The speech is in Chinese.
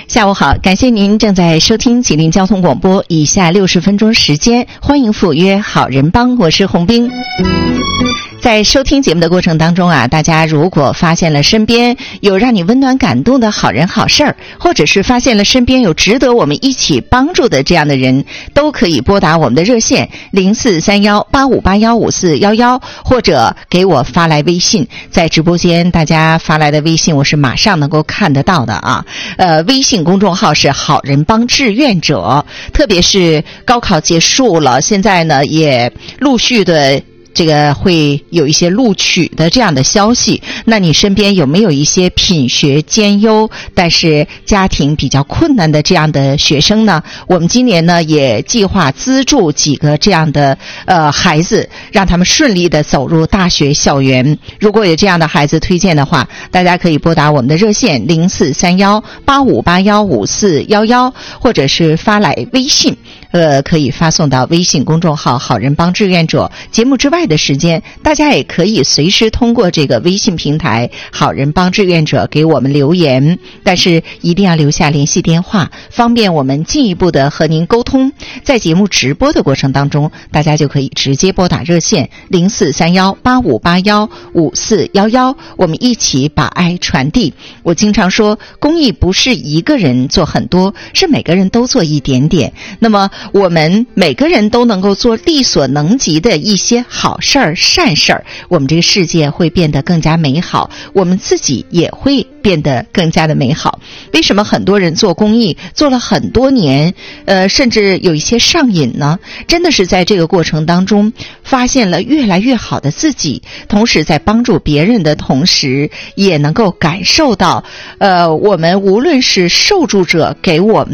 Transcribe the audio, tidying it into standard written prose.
下午好，感谢您正在收听吉林交通广播，以下60分钟时间，欢迎赴约好人帮，我是洪斌。在收听节目的过程当中啊，大家如果发现了身边有让你温暖感动的好人好事儿，或者是发现了身边有值得我们一起帮助的这样的人，都可以拨打我们的热线043185815411，或者给我发来微信。在直播间大家发来的微信我是马上能够看得到的啊。微信公众号是好人帮志愿者，特别是高考结束了，现在呢也陆续的这个会有一些录取的这样的消息，那你身边有没有一些品学兼优但是家庭比较困难的这样的学生呢？我们今年呢也计划资助几个这样的孩子，让他们顺利的走入大学校园。如果有这样的孩子推荐的话，大家可以拨打我们的热线043185815411，或者是发来微信，可以发送到微信公众号好人帮志愿者。节目之外的时间，大家也可以随时通过这个微信平台好人帮志愿者给我们留言，但是一定要留下联系电话，方便我们进一步的和您沟通。在节目直播的过程当中，大家就可以直接拨打热线043185815411，我们一起把爱传递。我经常说，公益不是一个人做很多，是每个人都做一点点。那么我们每个人都能够做力所能及的一些好事儿、善事儿，我们这个世界会变得更加美好，我们自己也会变得更加的美好。为什么很多人做公益做了很多年，甚至有一些上瘾呢？真的是在这个过程当中发现了越来越好的自己，同时在帮助别人的同时，也能够感受到我们无论是受助者给我们